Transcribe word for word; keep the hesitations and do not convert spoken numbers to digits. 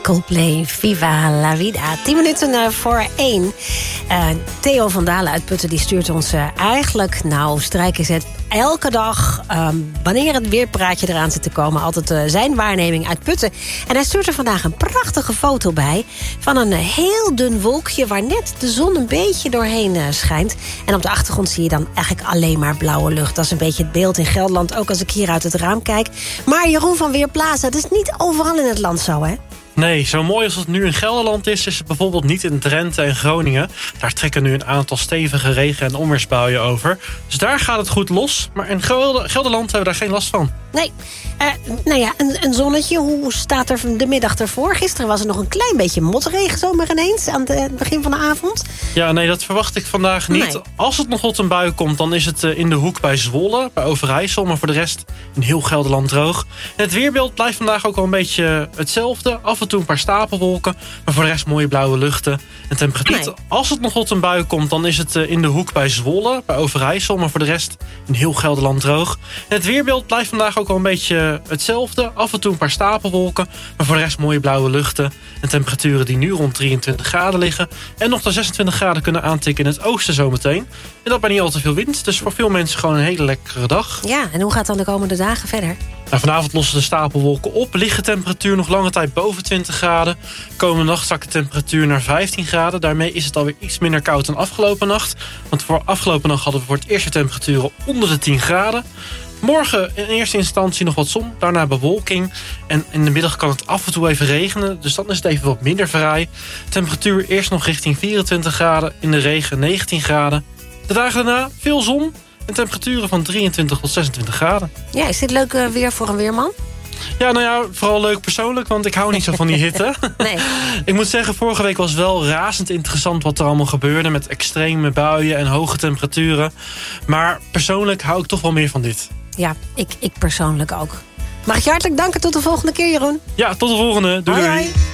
Coldplay, Viva la Vida. Tien minuten uh, voor één. Uh, Theo van Dalen uit Putten die stuurt ons uh, eigenlijk... nou, strijken zet elke dag... Um, wanneer het weerpraatje eraan zit te komen... altijd uh, zijn waarneming uit Putten. En hij stuurt er vandaag een prachtige foto bij... van een uh, heel dun wolkje... waar net de zon een beetje doorheen uh, schijnt. En op de achtergrond zie je dan eigenlijk alleen maar blauwe lucht. Dat is een beetje het beeld in Gelderland... ook als ik hier uit het raam kijk. Maar Jeroen van Weerplaza, dat is niet overal in het land zo, hè? Nee, zo mooi als het nu in Gelderland is... is het bijvoorbeeld niet in Drenthe en Groningen. Daar trekken nu een aantal stevige regen- en onweersbuien over. Dus daar gaat het goed los. Maar in Gelderland hebben we daar geen last van. Nee. Uh, nou ja, een, een zonnetje. Hoe staat er de middag ervoor? Gisteren was er nog een klein beetje motregen zomaar ineens... aan het begin van de avond. Ja, nee, dat verwacht ik vandaag niet. Nee. Als het nog tot een bui komt, dan is het in de hoek bij Zwolle... bij Overijssel, maar voor de rest in heel Gelderland droog. En het weerbeeld blijft vandaag ook wel een beetje hetzelfde. Af en toe een paar stapelwolken, maar voor de rest mooie blauwe luchten. En temperatuur. Nee. Als het nog tot een bui komt, dan is het in de hoek bij Zwolle... bij Overijssel, maar voor de rest in heel Gelderland droog. En het weerbeeld blijft vandaag ook wel een beetje hetzelfde. Af en toe een paar stapelwolken, maar voor de rest mooie blauwe luchten. En temperaturen die nu rond drieëntwintig graden liggen. En nog de zesentwintig graden kunnen aantikken in het oosten zometeen. En dat bij niet al te veel wind. Dus voor veel mensen gewoon een hele lekkere dag. Ja, en hoe gaat het dan de komende dagen verder? Nou, vanavond lossen de stapelwolken op. Ligt temperatuur nog lange tijd boven twintig graden. Komende nacht zakt de temperatuur naar vijftien graden. Daarmee is het alweer iets minder koud dan afgelopen nacht. Want voor afgelopen nacht hadden we voor het eerst temperaturen onder de tien graden. Morgen in eerste instantie nog wat zon, daarna bewolking. En in de middag kan het af en toe even regenen. Dus dan is het even wat minder fraai. Temperatuur eerst nog richting vierentwintig graden. In de regen negentien graden. De dagen daarna veel zon. En temperaturen van drieëntwintig tot zesentwintig graden. Ja, is dit leuk uh, weer voor een weerman? Ja, nou ja, vooral leuk persoonlijk, want ik hou niet zo van die hitte. Nee. Ik moet zeggen, vorige week was wel razend interessant wat er allemaal gebeurde... met extreme buien en hoge temperaturen. Maar persoonlijk hou ik toch wel meer van dit. Ja, ik, ik persoonlijk ook. Mag ik je hartelijk danken. Tot de volgende keer, Jeroen. Ja, tot de volgende. Doei. Hoi, hoi.